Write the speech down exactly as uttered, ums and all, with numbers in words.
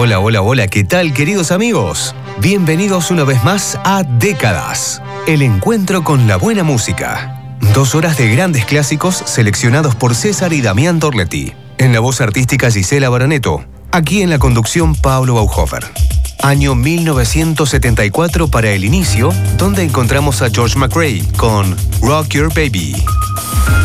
Hola, hola, hola, ¿qué tal, queridos amigos? Bienvenidos una vez más a Décadas, el encuentro con la buena música. Dos horas de grandes clásicos seleccionados por César y Damián Torletti. En la voz artística Gisela Baraneto. Aquí en la conducción Pablo Bauhofer. Año mil novecientos setenta y cuatro para el inicio, donde encontramos a George McRae con Rock Your Baby.